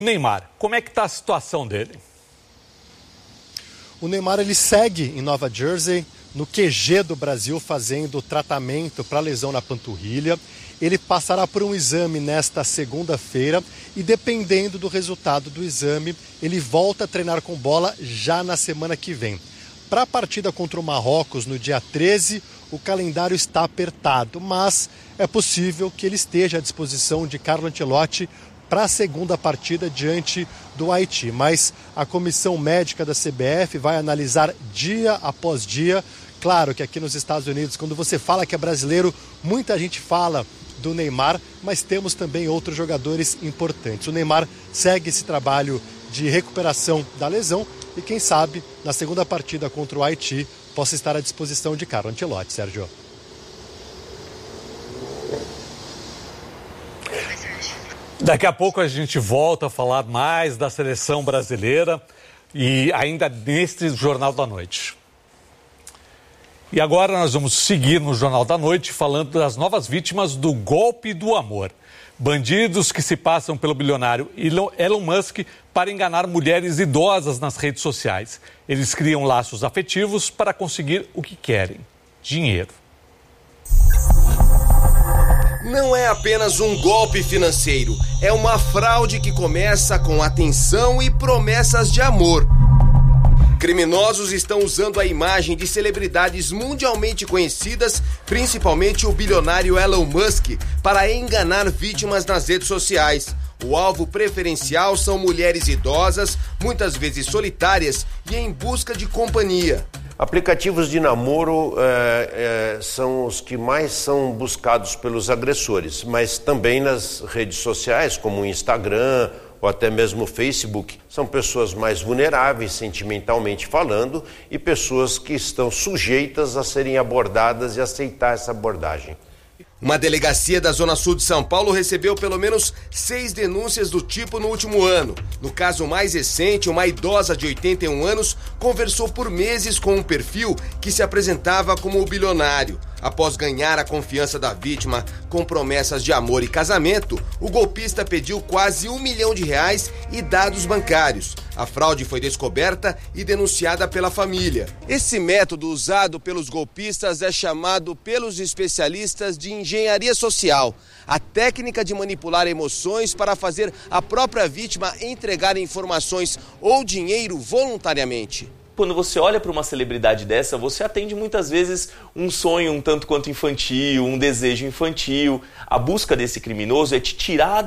Neymar, como é que está a situação dele? O Neymar ele segue em Nova Jersey, no QG do Brasil, fazendo tratamento para lesão na panturrilha. Ele passará por um exame nesta segunda-feira e, dependendo do resultado do exame, ele volta a treinar com bola já na semana que vem. Para a partida contra o Marrocos, no dia 13, o calendário está apertado, mas é possível que ele esteja à disposição de Carlo Ancelotti para a segunda partida diante do Haiti. Mas a comissão médica da CBF vai analisar dia após dia. Claro que aqui nos Estados Unidos, quando você fala que é brasileiro, muita gente fala do Neymar, mas temos também outros jogadores importantes. O Neymar segue esse trabalho de recuperação da lesão e, quem sabe, na segunda partida contra o Haiti, possa estar à disposição de Carlo Ancelotti, Sérgio. Daqui a pouco a gente volta a falar mais da seleção brasileira e ainda neste Jornal da Noite. E agora nós vamos seguir no Jornal da Noite falando das novas vítimas do golpe do amor. Bandidos que se passam pelo bilionário Elon Musk para enganar mulheres idosas nas redes sociais. Eles criam laços afetivos para conseguir o que querem: dinheiro. Não é apenas um golpe financeiro, é uma fraude que começa com atenção e promessas de amor. Criminosos estão usando a imagem de celebridades mundialmente conhecidas, principalmente o bilionário Elon Musk, para enganar vítimas nas redes sociais. O alvo preferencial são mulheres idosas, muitas vezes solitárias e em busca de companhia. Aplicativos de namoro são os que mais são buscados pelos agressores, mas também nas redes sociais, como o Instagram ou até mesmo o Facebook, são pessoas mais vulneráveis sentimentalmente falando e pessoas que estão sujeitas a serem abordadas e aceitar essa abordagem. Uma delegacia da Zona Sul de São Paulo recebeu pelo menos 6 denúncias do tipo no último ano. No caso mais recente, uma idosa de 81 anos conversou por meses com um perfil que se apresentava como o bilionário. Após ganhar a confiança da vítima com promessas de amor e casamento, o golpista pediu quase R$1 milhão e dados bancários. A fraude foi descoberta e denunciada pela família. Esse método usado pelos golpistas é chamado pelos especialistas de engenharia social. A técnica de manipular emoções para fazer a própria vítima entregar informações ou dinheiro voluntariamente. Quando você olha para uma celebridade dessa, você atende muitas vezes um sonho um tanto quanto infantil, um desejo infantil. A busca desse criminoso é te tirar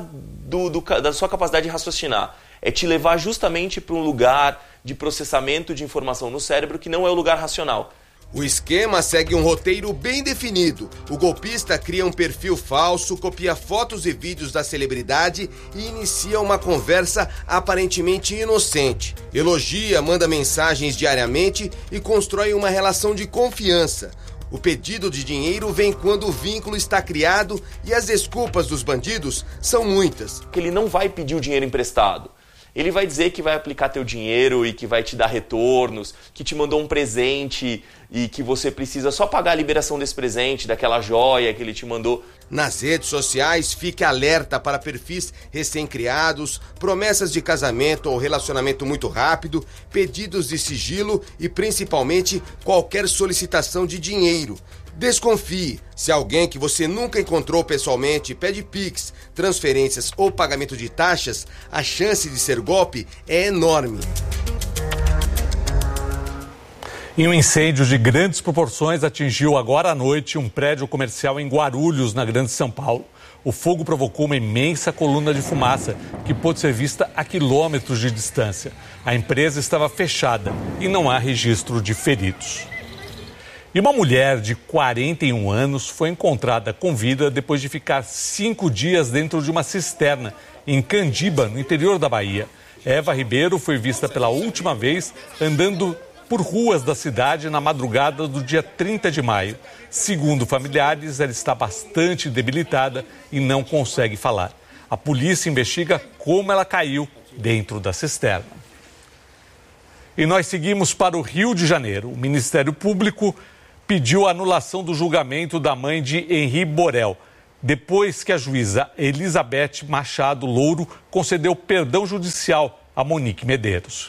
da sua capacidade de raciocinar. É te levar justamente para um lugar de processamento de informação no cérebro que não é o lugar racional. O esquema segue um roteiro bem definido. O golpista cria um perfil falso, copia fotos e vídeos da celebridade e inicia uma conversa aparentemente inocente. Elogia, manda mensagens diariamente e constrói uma relação de confiança. O pedido de dinheiro vem quando o vínculo está criado e as desculpas dos bandidos são muitas. Ele não vai pedir o dinheiro emprestado. Ele vai dizer que vai aplicar teu dinheiro e que vai te dar retornos, que te mandou um presente e que você precisa só pagar a liberação desse presente, daquela joia que ele te mandou. Nas redes sociais, fique alerta para perfis recém-criados, promessas de casamento ou relacionamento muito rápido, pedidos de sigilo e principalmente qualquer solicitação de dinheiro. Desconfie. Se alguém que você nunca encontrou pessoalmente pede Pix, transferências ou pagamento de taxas, a chance de ser golpe é enorme. E um incêndio de grandes proporções atingiu agora à noite um prédio comercial em Guarulhos, na Grande São Paulo. O fogo provocou uma imensa coluna de fumaça que pôde ser vista a quilômetros de distância. A empresa estava fechada e não há registro de feridos. E uma mulher de 41 anos foi encontrada com vida depois de ficar 5 dias dentro de uma cisterna em Candiba, no interior da Bahia. Eva Ribeiro foi vista pela última vez andando por ruas da cidade na madrugada do dia 30 de maio. Segundo familiares, ela está bastante debilitada e não consegue falar. A polícia investiga como ela caiu dentro da cisterna. E nós seguimos para o Rio de Janeiro. O Ministério Público pediu a anulação do julgamento da mãe de Henri Borel. depois que a juíza Elizabeth Machado Louro concedeu perdão judicial a Monique Medeiros.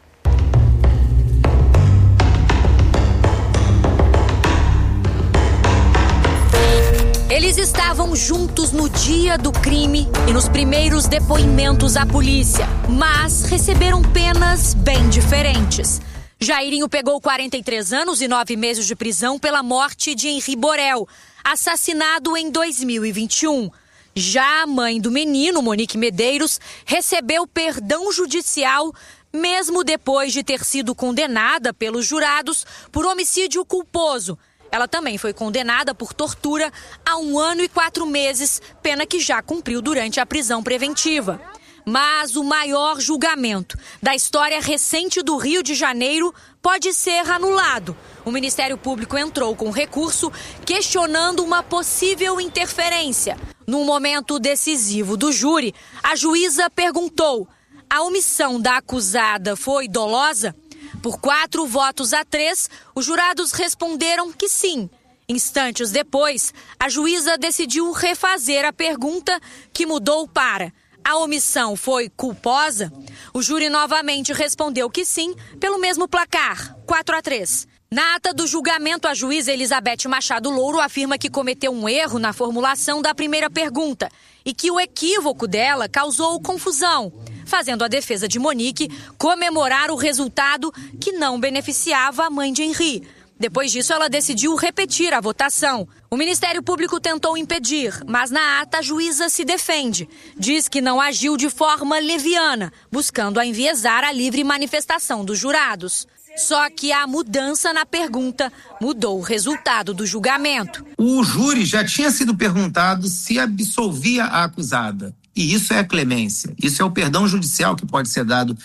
Eles estavam juntos no dia do crime e nos primeiros depoimentos à polícia, mas receberam penas bem diferentes. Jairinho pegou 43 anos e 9 meses de prisão pela morte de Henri Borel, assassinado em 2021. Já a mãe do menino, Monique Medeiros, recebeu perdão judicial mesmo depois de ter sido condenada pelos jurados por homicídio culposo. Ela também foi condenada por tortura a 1 ano e 4 meses, pena que já cumpriu durante a prisão preventiva. Mas o maior julgamento da história recente do Rio de Janeiro pode ser anulado. O Ministério Público entrou com recurso questionando uma possível interferência. Num momento decisivo do júri, a juíza perguntou: a omissão da acusada foi dolosa? Por 4 votos a 3, os jurados responderam que sim. Instantes depois, a juíza decidiu refazer a pergunta, que mudou para: a omissão foi culposa? O júri novamente respondeu que sim, pelo mesmo placar, 4 a 3. Na ata do julgamento, a juíza Elizabeth Machado Louro afirma que cometeu um erro na formulação da primeira pergunta e que o equívoco dela causou confusão, fazendo a defesa de Monique comemorar o resultado que não beneficiava a mãe de Henri. Depois disso, ela decidiu repetir a votação. O Ministério Público tentou impedir, mas na ata a juíza se defende. Diz que não agiu de forma leviana, buscando enviesar a livre manifestação dos jurados. Só que a mudança na pergunta mudou o resultado do julgamento. O júri já tinha sido perguntado se absolvia a acusada. E isso é a clemência, isso é o perdão judicial que pode ser dado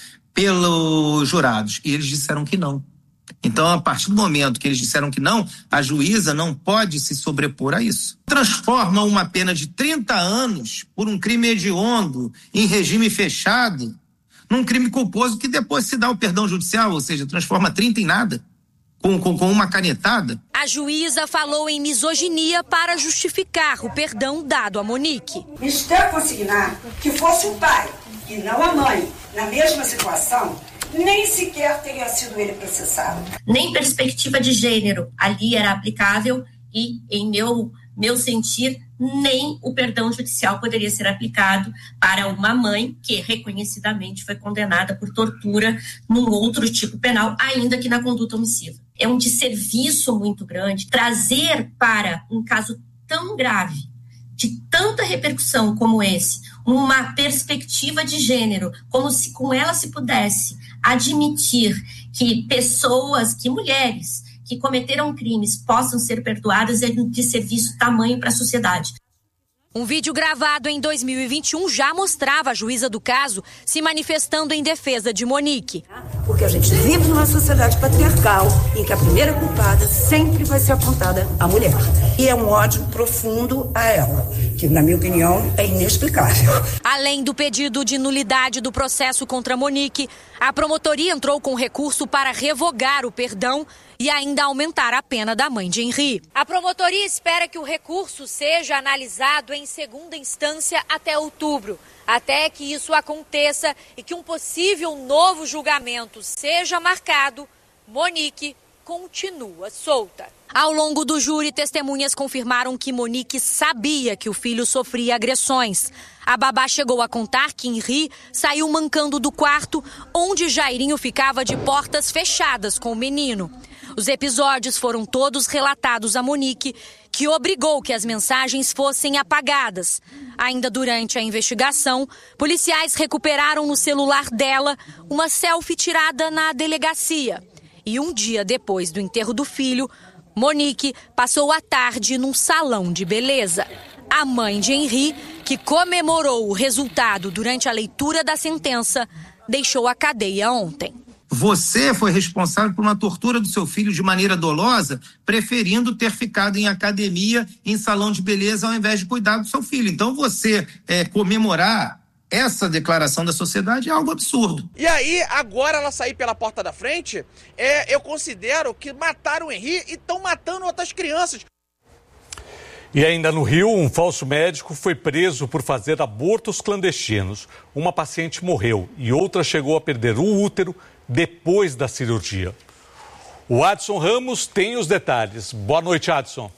pelos jurados. E eles disseram que não. Então, a partir do momento que eles disseram que não, a juíza não pode se sobrepor a isso. Transforma uma pena de 30 anos por um crime hediondo em regime fechado num crime culposo que depois se dá o perdão judicial, ou seja, transforma 30 em nada, com uma canetada. A juíza falou em misoginia para justificar o perdão dado a Monique. Isto é consignar que fosse o pai e não a mãe, na mesma situação, nem sequer teria sido ele processado. Nem perspectiva de gênero ali era aplicável e, em meu sentir, nem o perdão judicial poderia ser aplicado para uma mãe que reconhecidamente foi condenada por tortura num outro tipo penal, ainda que na conduta omissiva. É um desserviço muito grande trazer para um caso tão grave, de tanta repercussão como esse, uma perspectiva de gênero, como se com ela se pudesse admitir que mulheres que cometeram crimes possam ser perdoadas, é um desserviço tamanho para a sociedade. Um vídeo gravado em 2021 já mostrava a juíza do caso se manifestando em defesa de Monique. Porque a gente vive numa sociedade patriarcal em que a primeira culpada sempre vai ser apontada à mulher. E é um ódio profundo a ela, que, na minha opinião, é inexplicável. Além do pedido de nulidade do processo contra Monique, a promotoria entrou com recurso para revogar o perdão e ainda aumentar a pena da mãe de Henri. A promotoria espera que o recurso seja analisado em segunda instância até outubro. Até que isso aconteça e que um possível novo julgamento seja marcado, Monique continua solta. Ao longo do júri, testemunhas confirmaram que Monique sabia que o filho sofria agressões. A babá chegou a contar que Henri saiu mancando do quarto, onde Jairinho ficava de portas fechadas com o menino. Os episódios foram todos relatados a Monique, que obrigou que as mensagens fossem apagadas. Ainda durante a investigação, policiais recuperaram no celular dela uma selfie tirada na delegacia. E um dia depois do enterro do filho, Monique passou a tarde num salão de beleza. A mãe de Henri, que comemorou o resultado durante a leitura da sentença, deixou a cadeia ontem. Você foi responsável por uma tortura do seu filho de maneira dolosa, preferindo ter ficado em academia, em salão de beleza, ao invés de cuidar do seu filho. Então você comemorar essa declaração da sociedade é algo absurdo. E aí, agora ela sair pela porta da frente, eu considero que mataram o Henri e estão matando outras crianças. E ainda no Rio, um falso médico foi preso por fazer abortos clandestinos. Uma paciente morreu e outra chegou a perder o útero depois da cirurgia. O Adson Ramos tem os detalhes. Boa noite, Adson.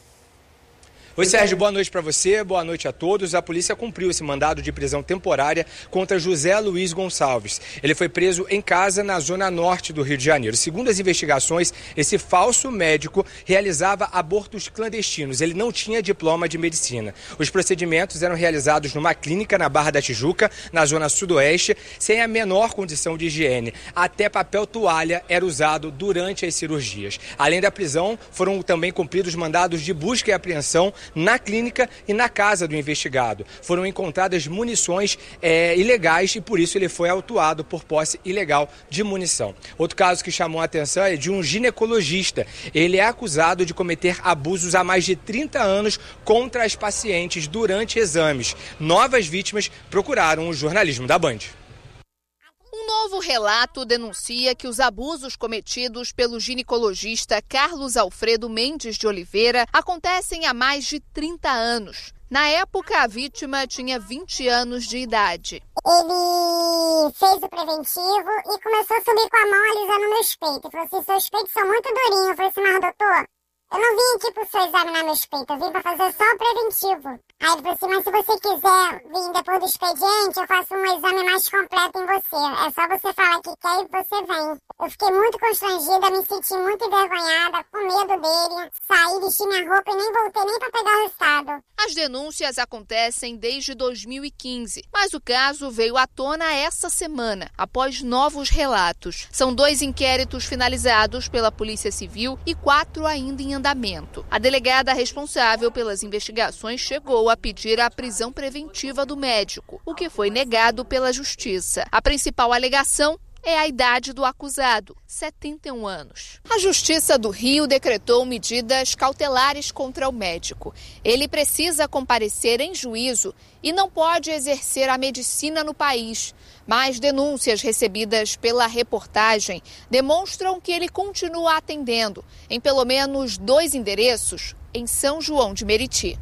Oi, Sérgio, boa noite para você, boa noite a todos. A polícia cumpriu esse mandado de prisão temporária contra José Luiz Gonçalves. Ele foi preso em casa na zona norte do Rio de Janeiro. Segundo as investigações, esse falso médico realizava abortos clandestinos. Ele não tinha diploma de medicina. Os procedimentos eram realizados numa clínica na Barra da Tijuca, na zona sudoeste, sem a menor condição de higiene. Até papel toalha era usado durante as cirurgias. Além da prisão, foram também cumpridos mandados de busca e apreensão na clínica e na casa do investigado. Foram encontradas munições ilegais e por isso ele foi autuado por posse ilegal de munição. Outro caso que chamou a atenção é de um ginecologista. Ele é acusado de cometer abusos há mais de 30 anos contra as pacientes durante exames. Novas vítimas procuraram o jornalismo da Band. Um novo relato denuncia que os abusos cometidos pelo ginecologista Carlos Alfredo Mendes de Oliveira acontecem há mais de 30 anos. Na época, a vítima tinha 20 anos de idade. Ele fez o preventivo e começou a subir com a mão alisando meus peitos. Ele falou assim, seus peitos são muito durinhos. Eu falei assim, mas doutor, eu não vim aqui pro senhor examinar meus peitos, eu vim pra fazer só o preventivo. Aí ele falou assim, mas se você quiser vir depois do expediente, eu faço um exame mais completo em você. É só você falar que quer e você vem. Eu fiquei muito constrangida, me senti muito envergonhada, com medo dele. Saí, vesti minha roupa e nem voltei nem pra pegar o resultado. As denúncias acontecem desde 2015, mas o caso veio à tona essa semana, após novos relatos. São 2 inquéritos finalizados pela Polícia Civil e 4 ainda em andamento. A delegada responsável pelas investigações chegou a pedir a prisão preventiva do médico, o que foi negado pela Justiça. A principal alegação é a idade do acusado, 71 anos. A Justiça do Rio decretou medidas cautelares contra o médico. Ele precisa comparecer em juízo e não pode exercer a medicina no país. Mas denúncias recebidas pela reportagem demonstram que ele continua atendendo em pelo menos 2 endereços em São João de Meriti.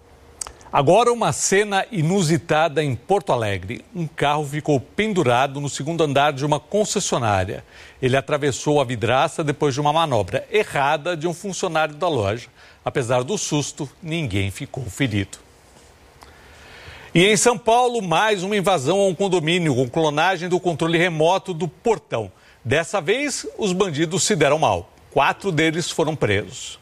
Agora uma cena inusitada em Porto Alegre. Um carro ficou pendurado no 2º andar de uma concessionária. Ele atravessou a vidraça depois de uma manobra errada de um funcionário da loja. Apesar do susto, ninguém ficou ferido. E em São Paulo, mais uma invasão a um condomínio com clonagem do controle remoto do portão. Dessa vez, os bandidos se deram mal. 4 deles foram presos.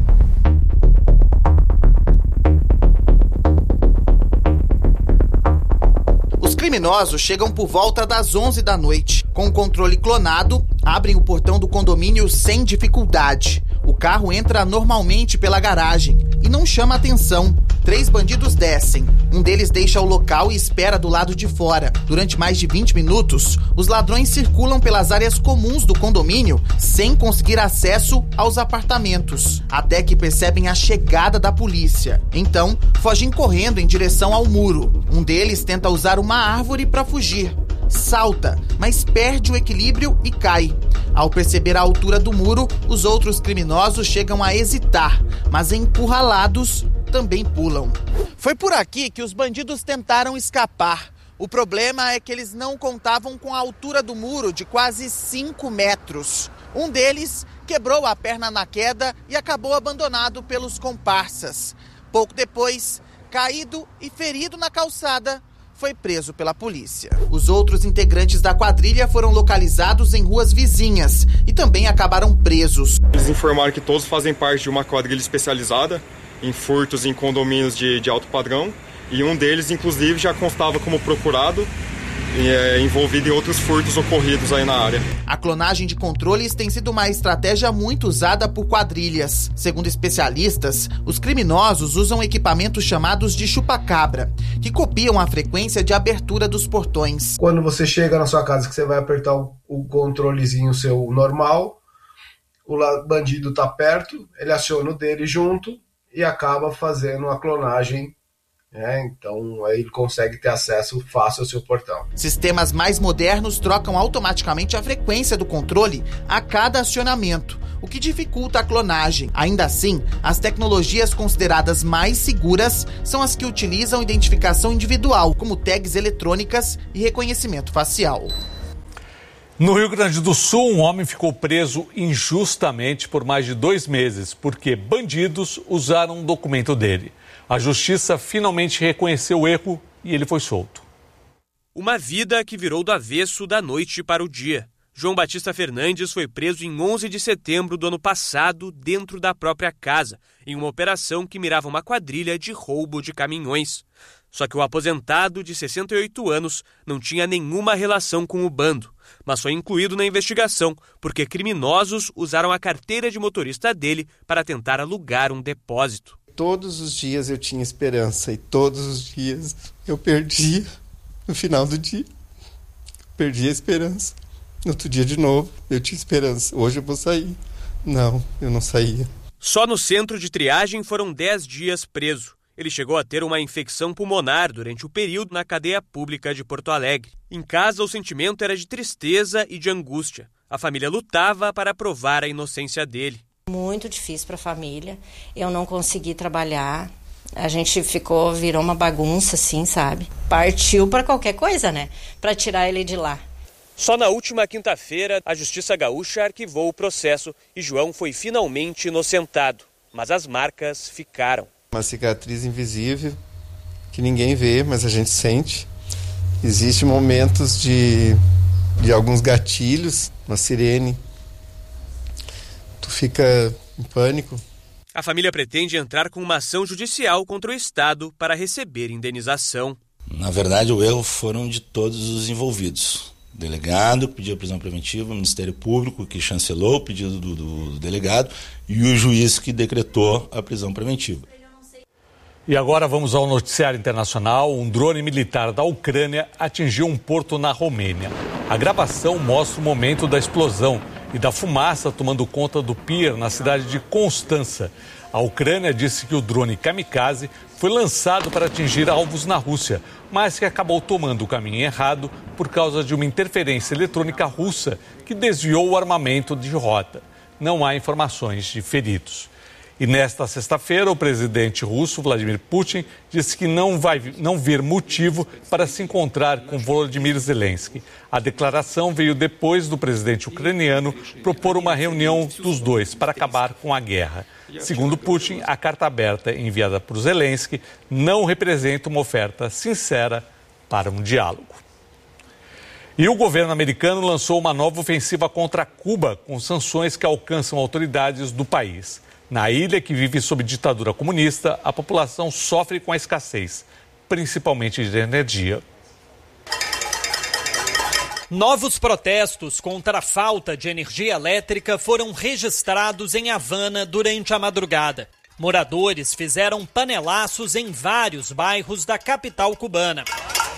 Os criminosos chegam por volta das 11 da noite. Com o controle clonado, abrem o portão do condomínio sem dificuldade. O carro entra normalmente pela garagem e não chama atenção. 3 bandidos descem. Um deles deixa o local e espera do lado de fora. Durante mais de 20 minutos, os ladrões circulam pelas áreas comuns do condomínio sem conseguir acesso aos apartamentos, até que percebem a chegada da polícia. Então, fogem correndo em direção ao muro. Um deles tenta usar uma árvore para fugir. Salta, mas perde o equilíbrio e cai. Ao perceber a altura do muro, os outros criminosos chegam a hesitar, mas encurralados, também pulam. Foi por aqui que os bandidos tentaram escapar. O problema é que eles não contavam com a altura do muro de quase 5 metros. Um deles quebrou a perna na queda e acabou abandonado pelos comparsas. Pouco depois, caído e ferido na calçada, foi preso pela polícia. Os outros integrantes da quadrilha foram localizados em ruas vizinhas e também acabaram presos. Eles informaram que todos fazem parte de uma quadrilha especializada em furtos em condomínios de alto padrão e um deles, inclusive, já constava como procurado e envolvido em outros furtos ocorridos aí na área. A clonagem de controles tem sido uma estratégia muito usada por quadrilhas. Segundo especialistas, os criminosos usam equipamentos chamados de chupa-cabra, que copiam a frequência de abertura dos portões. Quando você chega na sua casa que você vai apertar o controlezinho seu normal, o bandido está perto, ele aciona o dele junto e acaba fazendo a clonagem. Então aí ele consegue ter acesso fácil ao seu portão. Sistemas mais modernos trocam automaticamente a frequência do controle a cada acionamento, o que dificulta a clonagem. Ainda assim, as tecnologias consideradas mais seguras são as que utilizam identificação individual, como tags eletrônicas e reconhecimento facial. No Rio Grande do Sul, um homem ficou preso injustamente por mais de 2 meses, porque bandidos usaram um documento dele. A justiça finalmente reconheceu o erro e ele foi solto. Uma vida que virou do avesso da noite para o dia. João Batista Fernandes foi preso em 11 de setembro do ano passado, dentro da própria casa, em uma operação que mirava uma quadrilha de roubo de caminhões. Só que o aposentado, de 68 anos, não tinha nenhuma relação com o bando, mas foi incluído na investigação porque criminosos usaram a carteira de motorista dele para tentar alugar um depósito. Todos os dias eu tinha esperança e todos os dias eu perdia no final do dia. Perdi a esperança. No outro dia de novo, eu tinha esperança. Hoje eu vou sair. Não, eu não saía. Só no centro de triagem foram 10 dias preso. Ele chegou a ter uma infecção pulmonar durante o período na cadeia pública de Porto Alegre. Em casa, o sentimento era de tristeza e de angústia. A família lutava para provar a inocência dele. Muito difícil para a família. Eu não consegui trabalhar. A gente virou uma bagunça, assim, sabe? Partiu para qualquer coisa, né? Para tirar ele de lá. Só na última quinta-feira, a Justiça Gaúcha arquivou o processo e João foi finalmente inocentado. Mas as marcas ficaram. Uma cicatriz invisível que ninguém vê, mas a gente sente. Existem momentos de alguns gatilhos, uma sirene. Tu fica em pânico. A família pretende entrar com uma ação judicial contra o Estado para receber indenização. Na verdade, o erro foram de todos os envolvidos. O delegado pediu a prisão preventiva, o Ministério Público que chancelou o pedido do delegado e o juiz que decretou a prisão preventiva. E agora vamos ao noticiário internacional. Um drone militar da Ucrânia atingiu um porto na Romênia. A gravação mostra o momento da explosão e da fumaça tomando conta do pier na cidade de Constança. A Ucrânia disse que o drone kamikaze foi lançado para atingir alvos na Rússia, mas que acabou tomando o caminho errado por causa de uma interferência eletrônica russa que desviou o armamento de rota. Não há informações de feridos. E nesta sexta-feira, o presidente russo, Vladimir Putin, disse que não vê motivo para se encontrar com Volodymyr Zelensky. A declaração veio depois do presidente ucraniano propor uma reunião dos dois para acabar com a guerra. Segundo Putin, a carta aberta enviada por Zelensky não representa uma oferta sincera para um diálogo. E o governo americano lançou uma nova ofensiva contra Cuba, com sanções que alcançam autoridades do país. Na ilha, que vive sob ditadura comunista, a população sofre com a escassez, principalmente de energia. Novos protestos contra a falta de energia elétrica foram registrados em Havana durante a madrugada. Moradores fizeram panelaços em vários bairros da capital cubana.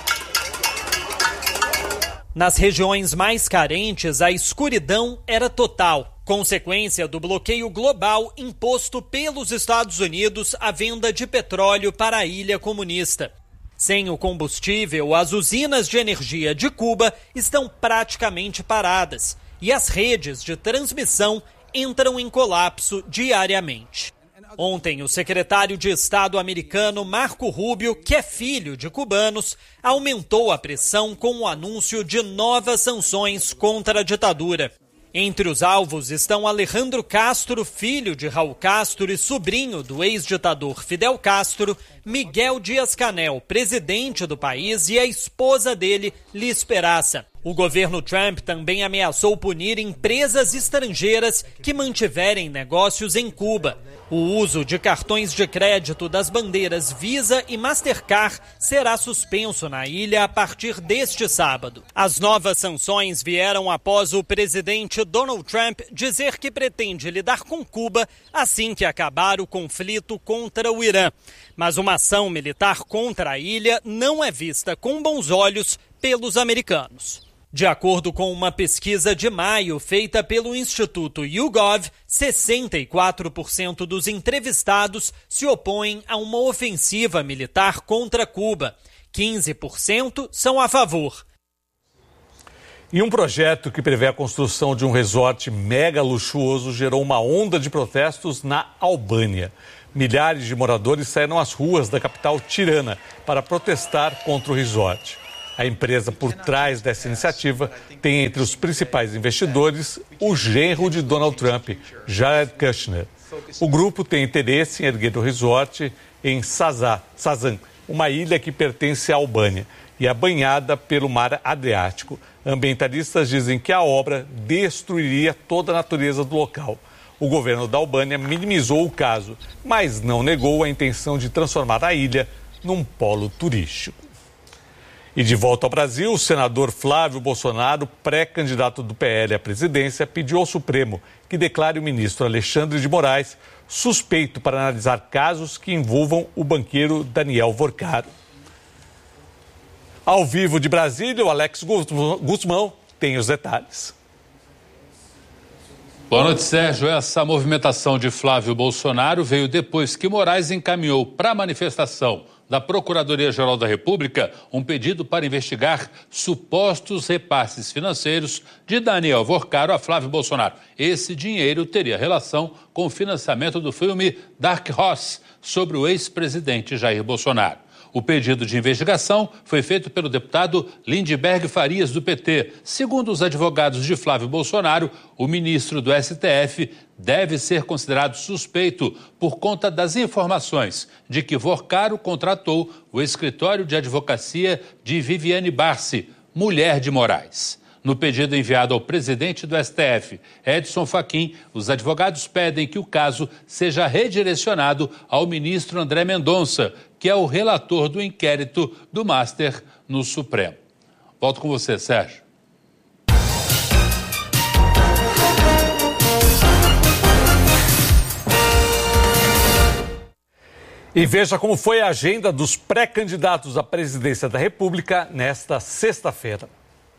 Nas regiões mais carentes, a escuridão era total, consequência do bloqueio global imposto pelos Estados Unidos à venda de petróleo para a ilha comunista. Sem o combustível, as usinas de energia de Cuba estão praticamente paradas e as redes de transmissão entram em colapso diariamente. Ontem, o secretário de Estado americano Marco Rubio, que é filho de cubanos, aumentou a pressão com o anúncio de novas sanções contra a ditadura. Entre os alvos estão Alejandro Castro, filho de Raul Castro e sobrinho do ex-ditador Fidel Castro, Miguel Díaz-Canel, presidente do país, e a esposa dele, Liz Peraza. O governo Trump também ameaçou punir empresas estrangeiras que mantiverem negócios em Cuba. O uso de cartões de crédito das bandeiras Visa e Mastercard será suspenso na ilha a partir deste sábado. As novas sanções vieram após o presidente Donald Trump dizer que pretende lidar com Cuba assim que acabar o conflito contra o Irã. Mas uma ação militar contra a ilha não é vista com bons olhos pelos americanos. De acordo com uma pesquisa de maio feita pelo Instituto YouGov, 64% dos entrevistados se opõem a uma ofensiva militar contra Cuba. 15% são a favor. E um projeto que prevê a construção de um resort mega luxuoso gerou uma onda de protestos na Albânia. Milhares de moradores saíram às ruas da capital Tirana para protestar contra o resort. A empresa por trás dessa iniciativa tem entre os principais investidores o genro de Donald Trump, Jared Kushner. O grupo tem interesse em erguer o resort em Sazan, uma ilha que pertence à Albânia e é banhada pelo mar Adriático. Ambientalistas dizem que a obra destruiria toda a natureza do local. O governo da Albânia minimizou o caso, mas não negou a intenção de transformar a ilha num polo turístico. E de volta ao Brasil, o senador Flávio Bolsonaro, pré-candidato do PL à presidência, pediu ao Supremo que declare o ministro Alexandre de Moraes suspeito para analisar casos que envolvam o banqueiro Daniel Vorcaro. Ao vivo de Brasília, o Alex Guzmão tem os detalhes. Boa noite, Sérgio. Essa movimentação de Flávio Bolsonaro veio depois que Moraes encaminhou para a manifestação da Procuradoria-Geral da República um pedido para investigar supostos repasses financeiros de Daniel Vorcaro a Flávio Bolsonaro. Esse dinheiro teria relação com o financiamento do filme Dark Horse sobre o ex-presidente Jair Bolsonaro. O pedido de investigação foi feito pelo deputado Lindbergh Farias, do PT. Segundo os advogados de Flávio Bolsonaro, o ministro do STF deve ser considerado suspeito por conta das informações de que Vorcaro contratou o escritório de advocacia de Viviane Barsi, mulher de Moraes. No pedido enviado ao presidente do STF, Edson Fachin, os advogados pedem que o caso seja redirecionado ao ministro André Mendonça, que é o relator do inquérito do Master no Supremo. Volto com você, Sérgio. E veja como foi a agenda dos pré-candidatos à presidência da República nesta sexta-feira.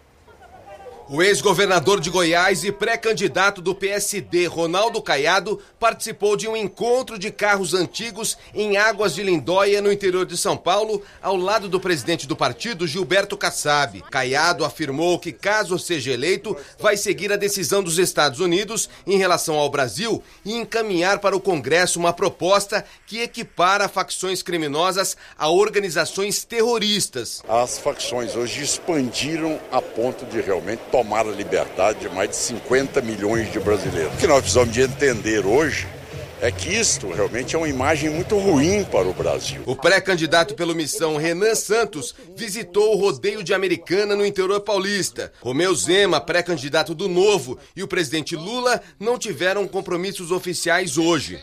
O ex-governador de Goiás e pré-candidato do PSD, Ronaldo Caiado, participou de um encontro de carros antigos em Águas de Lindóia, no interior de São Paulo, ao lado do presidente do partido, Gilberto Kassab. Caiado afirmou que, caso seja eleito, vai seguir a decisão dos Estados Unidos em relação ao Brasil e encaminhar para o Congresso uma proposta que equipara facções criminosas a organizações terroristas. As facções hoje expandiram a ponto de realmente tomar a liberdade de mais de 50 milhões de brasileiros. O que nós precisamos de entender hoje é que isto realmente é uma imagem muito ruim para o Brasil. O pré-candidato pela Missão, Renan Santos, visitou o rodeio de Americana no interior paulista. Romeu Zema, pré-candidato do Novo, e o presidente Lula não tiveram compromissos oficiais hoje.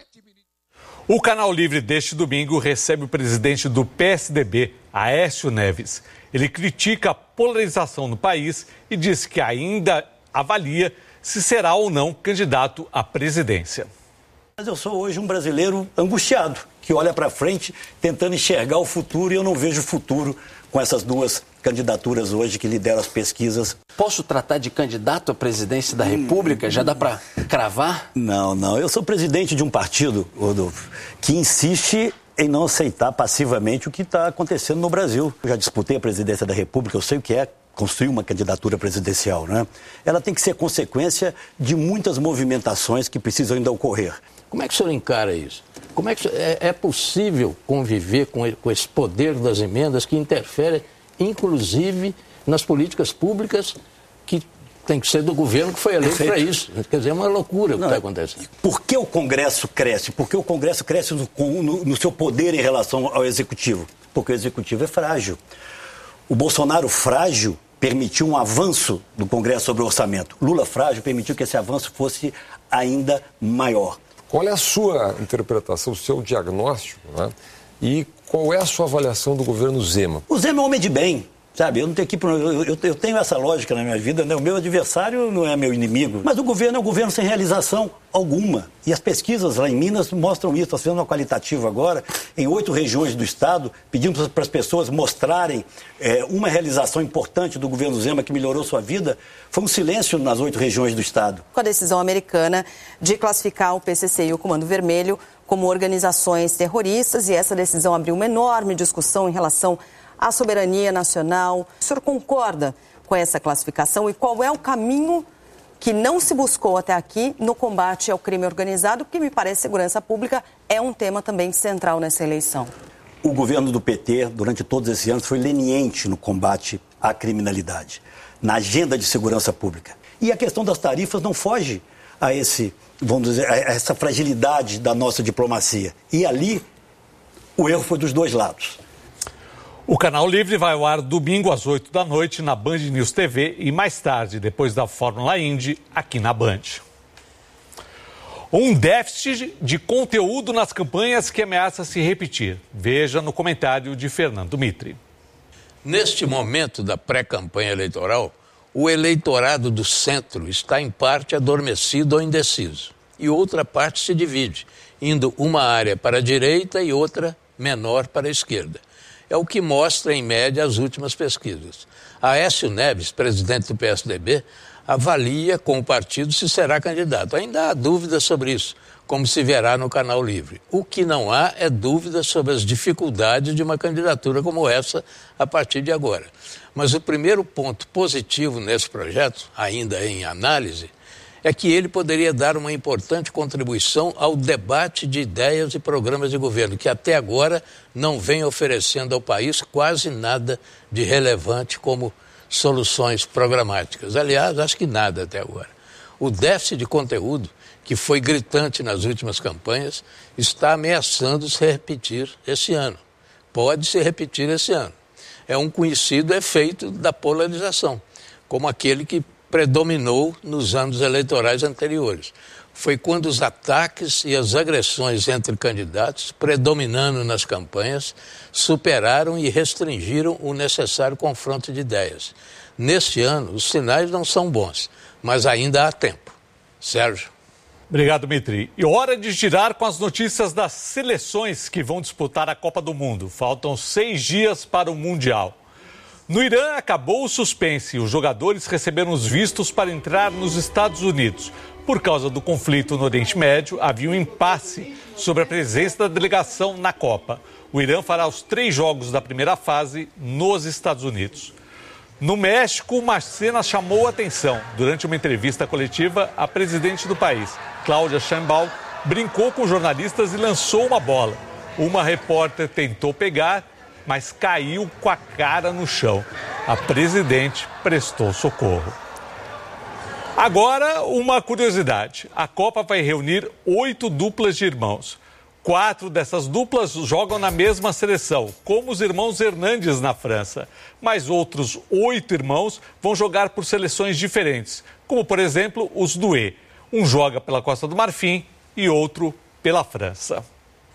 O Canal Livre deste domingo recebe o presidente do PSDB, Aécio Neves. Ele critica a polarização no país e diz que ainda avalia se será ou não candidato à presidência. Mas eu sou hoje um brasileiro angustiado, que olha para frente tentando enxergar o futuro, e eu não vejo futuro com essas duas candidaturas hoje que lideram as pesquisas. Posso tratar de candidato à presidência da República? Já dá para cravar? Não. Eu sou presidente de um partido, Rodolfo, que insiste em não aceitar passivamente o que está acontecendo no Brasil. Eu já disputei a presidência da República, eu sei o que é construir uma candidatura presidencial, né? Ela tem que ser consequência de muitas movimentações que precisam ainda ocorrer. Como é que o senhor encara isso? Como é que é possível conviver com esse poder das emendas que interfere, inclusive, nas políticas públicas que tem que ser do governo que foi eleito para isso? Quer dizer, é uma loucura o que está acontecendo. Por que o Congresso cresce? Porque o Congresso cresce no seu poder em relação ao Executivo. Porque o Executivo é frágil. O Bolsonaro frágil permitiu um avanço do Congresso sobre o orçamento. Lula frágil permitiu que esse avanço fosse ainda maior. Qual é a sua interpretação, o seu diagnóstico, né? E qual é a sua avaliação do governo Zema? O Zema é um homem de bem, sabe? Eu não tenho eu tenho essa lógica na minha vida, né? O meu adversário não é meu inimigo. Mas o governo é um governo sem realização alguma. E as pesquisas lá em Minas mostram isso. Nós fizemos uma qualitativa agora, em 8 regiões do estado, pedindo para as pessoas mostrarem uma realização importante do governo Zema que melhorou sua vida. Foi um silêncio nas 8 regiões do estado. Com a decisão americana de classificar o PCC e o Comando Vermelho como organizações terroristas, e essa decisão abriu uma enorme discussão em relação à soberania nacional. O senhor concorda com essa classificação e qual é o caminho que não se buscou até aqui no combate ao crime organizado, porque me parece segurança pública é um tema também central nessa eleição. O governo do PT, durante todos esses anos, foi leniente no combate à criminalidade, na agenda de segurança pública. E a questão das tarifas não foge a essa fragilidade da nossa diplomacia. E ali, o erro foi dos dois lados. O Canal Livre vai ao ar domingo às 8 da noite na Band News TV e mais tarde, depois da Fórmula Indy, aqui na Band. Um déficit de conteúdo nas campanhas que ameaça se repetir. Veja no comentário de Fernando Mitre. Neste momento da pré-campanha eleitoral, o eleitorado do centro está em parte adormecido ou indeciso. E outra parte se divide, indo uma área para a direita e outra menor para a esquerda. É o que mostra, em média, as últimas pesquisas. Aécio Neves, presidente do PSDB, avalia com o partido se será candidato. Ainda há dúvidas sobre isso, como se verá no Canal Livre. O que não há é dúvida sobre as dificuldades de uma candidatura como essa a partir de agora. Mas o primeiro ponto positivo nesse projeto, ainda em análise, é que ele poderia dar uma importante contribuição ao debate de ideias e programas de governo, que até agora não vem oferecendo ao país quase nada de relevante como soluções programáticas. Aliás, acho que nada até agora. O déficit de conteúdo, que foi gritante nas últimas campanhas, está ameaçando se repetir esse ano. Pode se repetir esse ano. É um conhecido efeito da polarização, como aquele que predominou nos anos eleitorais anteriores. Foi quando os ataques e as agressões entre candidatos, predominando nas campanhas, superaram e restringiram o necessário confronto de ideias. Neste ano, os sinais não são bons, mas ainda há tempo. Sérgio. Obrigado, Mitri. E hora de girar com as notícias das seleções que vão disputar a Copa do Mundo. Faltam 6 dias para o Mundial. No Irã, acabou o suspense e os jogadores receberam os vistos para entrar nos Estados Unidos. Por causa do conflito no Oriente Médio, havia um impasse sobre a presença da delegação na Copa. O Irã fará os 3 jogos da primeira fase nos Estados Unidos. No México, uma cena chamou a atenção. Durante uma entrevista coletiva, a presidente do país, Claudia Sheinbaum, brincou com jornalistas e lançou uma bola. Uma repórter tentou pegar, mas caiu com a cara no chão. A presidente prestou socorro. Agora, uma curiosidade. A Copa vai reunir 8 duplas de irmãos. 4 dessas duplas jogam na mesma seleção, como os irmãos Hernandes na França. Mas outros 8 irmãos vão jogar por seleções diferentes, como, por exemplo, os Doué. Um joga pela Costa do Marfim e outro pela França.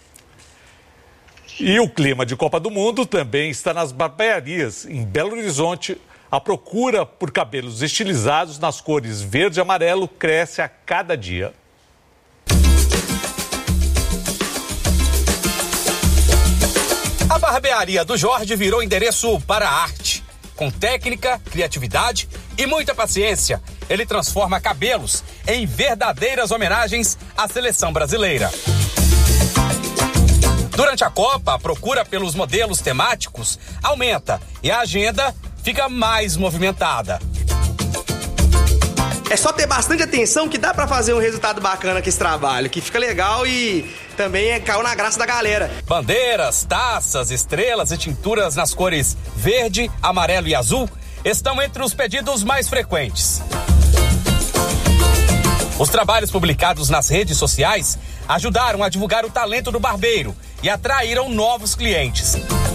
E o clima de Copa do Mundo também está nas barbearias. Em Belo Horizonte, a procura por cabelos estilizados nas cores verde e amarelo cresce a cada dia. A barbearia do Jorge virou endereço para a arte. Com técnica, criatividade e muita paciência, ele transforma cabelos em verdadeiras homenagens à seleção brasileira. Durante a Copa, a procura pelos modelos temáticos aumenta e a agenda fica mais movimentada. É só ter bastante atenção que dá pra fazer um resultado bacana com esse trabalho, que fica legal e também caiu na graça da galera. Bandeiras, taças, estrelas e tinturas nas cores verde, amarelo e azul estão entre os pedidos mais frequentes. Os trabalhos publicados nas redes sociais ajudaram a divulgar o talento do barbeiro e atraíram novos clientes.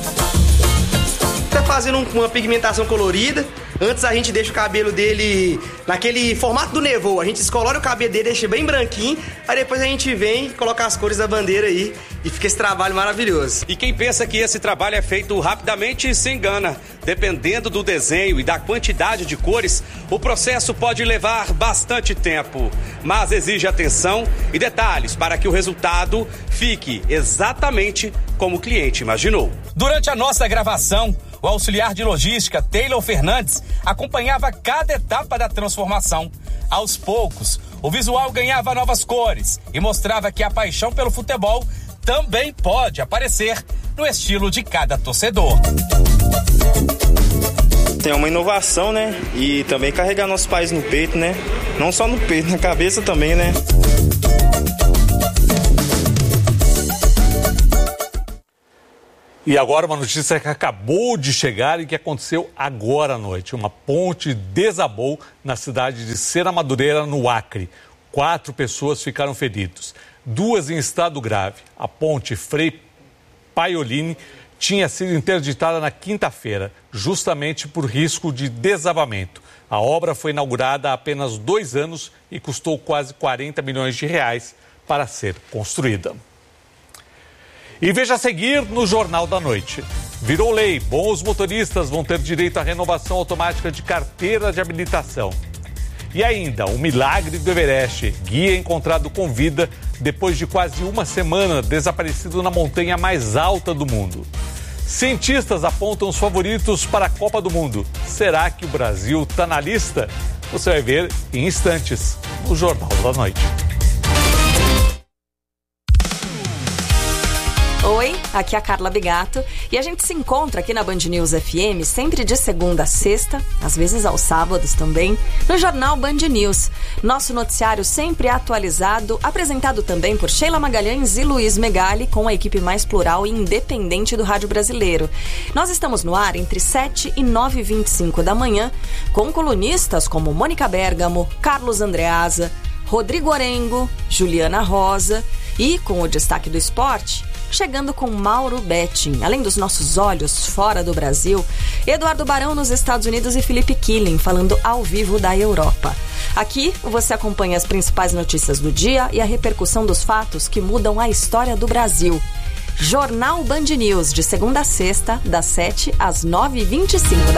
Tá fazendo uma pigmentação colorida. Antes a gente deixa o cabelo dele naquele formato do nevô. A gente descolora o cabelo dele, deixa bem branquinho. Aí depois a gente vem e coloca as cores da bandeira aí. E fica esse trabalho maravilhoso. E quem pensa que esse trabalho é feito rapidamente se engana. Dependendo do desenho e da quantidade de cores, o processo pode levar bastante tempo. Mas exige atenção e detalhes para que o resultado fique exatamente como o cliente imaginou. Durante a nossa gravação, o auxiliar de logística, Taylor Fernandes, acompanhava cada etapa da transformação. Aos poucos, o visual ganhava novas cores e mostrava que a paixão pelo futebol também pode aparecer no estilo de cada torcedor. É uma inovação, né? E também carregar nosso país no peito, né? Não só no peito, na cabeça também, né? E agora uma notícia que acabou de chegar e que aconteceu agora à noite. Uma ponte desabou na cidade de Serra Madureira, no Acre. 4 pessoas ficaram feridas, 2 em estado grave. A ponte Frei Paiolini tinha sido interditada na quinta-feira, justamente por risco de desabamento. A obra foi inaugurada há apenas 2 anos e custou quase 40 milhões de reais para ser construída. E veja a seguir no Jornal da Noite. Virou lei, bons motoristas vão ter direito à renovação automática de carteira de habilitação. E ainda, o milagre do Everest, guia encontrado com vida depois de quase uma semana desaparecido na montanha mais alta do mundo. Cientistas apontam os favoritos para a Copa do Mundo. Será que o Brasil está na lista? Você vai ver em instantes no Jornal da Noite. Oi, aqui é a Carla Bigato e a gente se encontra aqui na Band News FM sempre de segunda a sexta, às vezes aos sábados também, no Jornal Band News. Nosso noticiário sempre atualizado, apresentado também por Sheila Magalhães e Luiz Megali, com a equipe mais plural e independente do rádio brasileiro. Nós estamos no ar entre 7 e 9h25 da manhã, com colunistas como Mônica Bergamo, Carlos Andreasa, Rodrigo Orengo, Juliana Rosa e, com o destaque do esporte, chegando com Mauro Betting. Além dos nossos olhos fora do Brasil, Eduardo Barão nos Estados Unidos e Felipe Killing falando ao vivo da Europa. Aqui você acompanha as principais notícias do dia e a repercussão dos fatos que mudam a história do Brasil. Jornal Band News, de segunda a sexta, das 7 às 9h25 da